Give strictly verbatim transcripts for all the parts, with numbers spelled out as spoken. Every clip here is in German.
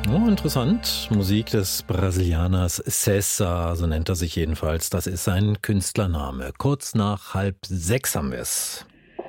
Oh, interessant. Musik des Brasilianers César, so nennt er sich jedenfalls. Das ist sein Künstlername. Kurz nach halb sechs haben wir es.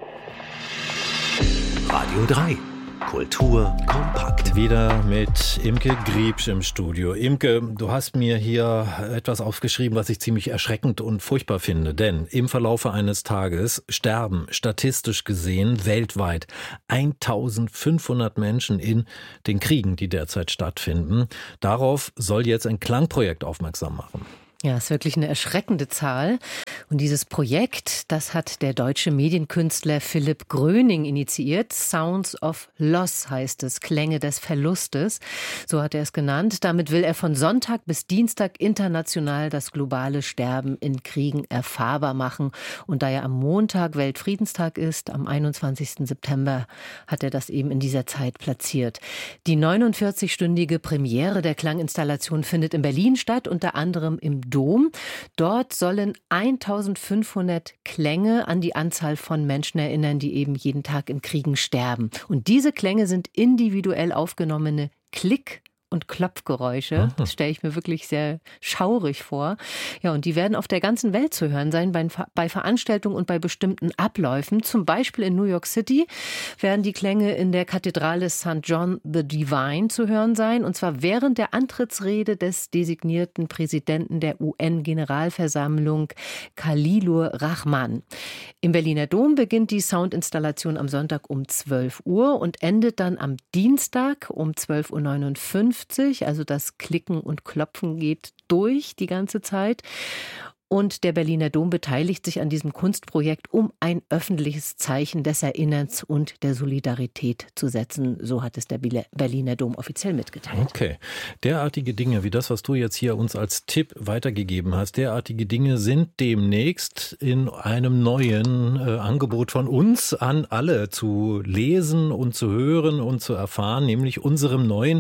Radio drei. Kultur kompakt. Wieder mit Imke Griebsch im Studio. Imke, du hast mir hier etwas aufgeschrieben, was ich ziemlich erschreckend und furchtbar finde. Denn im Verlaufe eines Tages sterben statistisch gesehen weltweit eintausendfünfhundert Menschen in den Kriegen, die derzeit stattfinden. Darauf soll jetzt ein Klangprojekt aufmerksam machen. Ja, ist wirklich eine erschreckende Zahl. Und dieses Projekt, das hat der deutsche Medienkünstler Philipp Gröning initiiert. Sounds of Loss heißt es, Klänge des Verlustes. So hat er es genannt. Damit will er von Sonntag bis Dienstag international das globale Sterben in Kriegen erfahrbar machen. Und da ja am Montag Weltfriedenstag ist, am einundzwanzigsten September, hat er das eben in dieser Zeit platziert. Die neunundvierzigstündige Premiere der Klanginstallation findet in Berlin statt, unter anderem im Dom. Dort sollen eintausendfünfhundert Klänge an die Anzahl von Menschen erinnern, die eben jeden Tag in Kriegen sterben. Und diese Klänge sind individuell aufgenommene Klick- und Klopfgeräusche. Das stelle ich mir wirklich sehr schaurig vor. Ja, und die werden auf der ganzen Welt zu hören sein, bei, bei Veranstaltungen und bei bestimmten Abläufen. Zum Beispiel in New York City werden die Klänge in der Kathedrale Sankt John the Divine zu hören sein. Und zwar während der Antrittsrede des designierten Präsidenten der U N-Generalversammlung, Khalilur Rahman. Im Berliner Dom beginnt die Soundinstallation am Sonntag um zwölf Uhr und endet dann am Dienstag um zwölf Uhr neunundfünfzig. Also das Klicken und Klopfen geht durch die ganze Zeit. Und der Berliner Dom beteiligt sich an diesem Kunstprojekt, um ein öffentliches Zeichen des Erinnerns und der Solidarität zu setzen. So hat es der Berliner Dom offiziell mitgeteilt. Okay. Derartige Dinge wie das, was du jetzt hier uns als Tipp weitergegeben hast, derartige Dinge sind demnächst in einem neuen äh, Angebot von uns an alle zu lesen und zu hören und zu erfahren, nämlich unserem neuen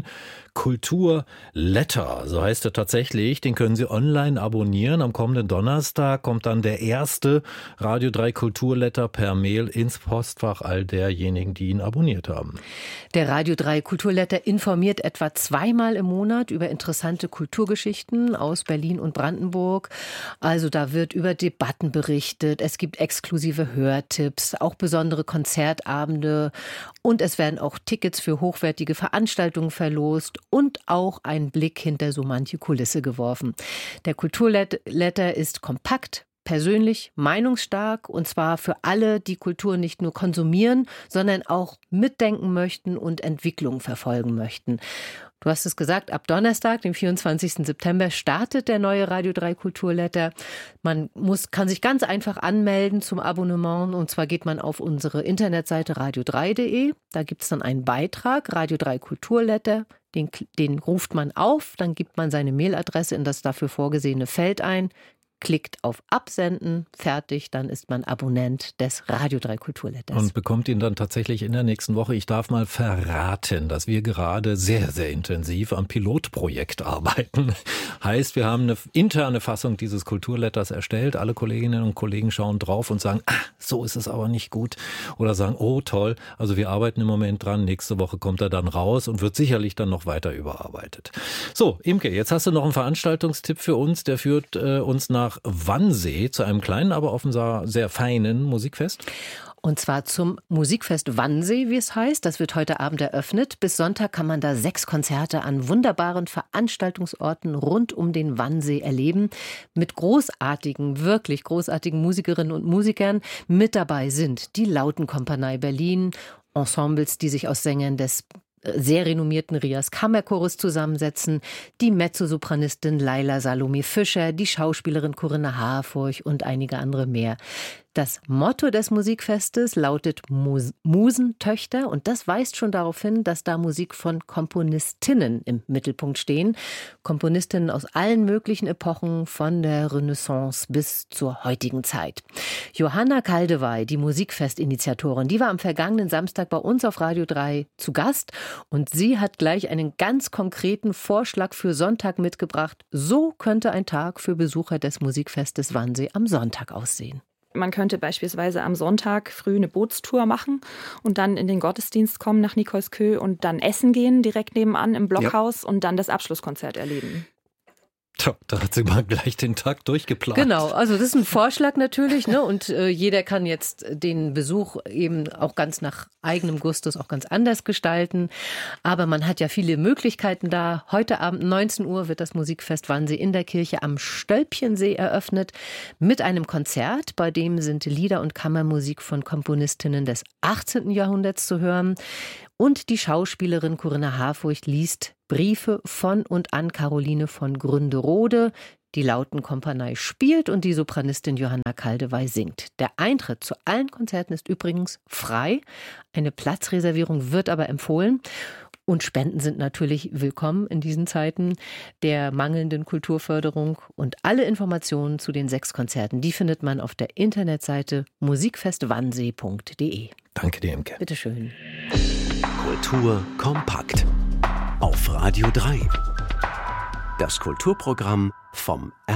Kulturletter, so heißt er tatsächlich. Den können Sie online abonnieren. Am kommenden Donnerstag kommt dann der erste Radio drei Kulturletter per Mail ins Postfach all derjenigen, die ihn abonniert haben. Der Radio drei Kulturletter informiert etwa zweimal im Monat über interessante Kulturgeschichten aus Berlin und Brandenburg. Also da wird über Debatten berichtet, es gibt exklusive Hörtipps, auch besondere Konzertabende und es werden auch Tickets für hochwertige Veranstaltungen verlost und auch ein Blick hinter so manche Kulisse geworfen. Der Kulturletter ist kompakt, persönlich, meinungsstark und zwar für alle, die Kultur nicht nur konsumieren, sondern auch mitdenken möchten und Entwicklung verfolgen möchten. Du hast es gesagt, ab Donnerstag, dem vierundzwanzigsten September, startet der neue Radio drei Kulturletter. Man muss, kann sich ganz einfach anmelden zum Abonnement und zwar geht man auf unsere Internetseite radio drei punkt de. Da gibt es dann einen Beitrag, Radio drei Kulturletter. Den, den ruft man auf, dann gibt man seine Mailadresse in das dafür vorgesehene Feld ein, klickt auf Absenden, fertig, dann ist man Abonnent des Radio drei Kulturletters. Und bekommt ihn dann tatsächlich in der nächsten Woche. Ich darf mal verraten, dass wir gerade sehr, sehr intensiv am Pilotprojekt arbeiten. Heißt, wir haben eine interne Fassung dieses Kulturletters erstellt. Alle Kolleginnen und Kollegen schauen drauf und sagen, ah, so ist es aber nicht gut. Oder sagen, oh toll, also wir arbeiten im Moment dran. Nächste Woche kommt er dann raus und wird sicherlich dann noch weiter überarbeitet. So, Imke, jetzt hast du noch einen Veranstaltungstipp für uns. Der führt äh, uns nach Wannsee zu einem kleinen, aber offenbar sehr feinen Musikfest. Und zwar zum Musikfest Wannsee, wie es heißt. Das wird heute Abend eröffnet. Bis Sonntag kann man da sechs Konzerte an wunderbaren Veranstaltungsorten rund um den Wannsee erleben. Mit großartigen, wirklich großartigen Musikerinnen und Musikern. Mit dabei sind die Lautenkompanie Berlin, Ensembles, die sich aus Sängern des sehr renommierten Rias Kammerchores zusammensetzen, die Mezzosopranistin Laila Salome Fischer, die Schauspielerin Corinna Harfurch und einige andere mehr. Das Motto des Musikfestes lautet Mus- Musentöchter und das weist schon darauf hin, dass da Musik von Komponistinnen im Mittelpunkt stehen. Komponistinnen aus allen möglichen Epochen, von der Renaissance bis zur heutigen Zeit. Johanna Kaldewey, die Musikfestinitiatorin, die war am vergangenen Samstag bei uns auf Radio drei zu Gast und sie hat gleich einen ganz konkreten Vorschlag für Sonntag mitgebracht. So könnte ein Tag für Besucher des Musikfestes Wannsee am Sonntag aussehen. Man könnte beispielsweise am Sonntag früh eine Bootstour machen und dann in den Gottesdienst kommen nach Nikolskö und dann essen gehen direkt nebenan im Blockhaus ja. und dann das Abschlusskonzert erleben. Tja, da hat sie mal gleich den Tag durchgeplant. Genau, also das ist ein Vorschlag natürlich, ne? Und äh, jeder kann jetzt den Besuch eben auch ganz nach eigenem Gustus auch ganz anders gestalten. Aber man hat ja viele Möglichkeiten da. Heute Abend neunzehn Uhr wird das Musikfest Wannsee in der Kirche am Stölpchensee eröffnet mit einem Konzert, bei dem sind Lieder und Kammermusik von Komponistinnen des achtzehnten Jahrhunderts zu hören. Und die Schauspielerin Corinna Harfurcht liest Briefe von und an Caroline von Gründerode. Die Lautenkompanie spielt und die Sopranistin Johanna Kaldewey singt. Der Eintritt zu allen Konzerten ist übrigens frei. Eine Platzreservierung wird aber empfohlen. Und Spenden sind natürlich willkommen in diesen Zeiten der mangelnden Kulturförderung. Und alle Informationen zu den sechs Konzerten, die findet man auf der Internetseite musikfestwannsee punkt de. Danke dir, Imke. Bitte schön. Kultur kompakt. Auf Radio drei. Das Kulturprogramm vom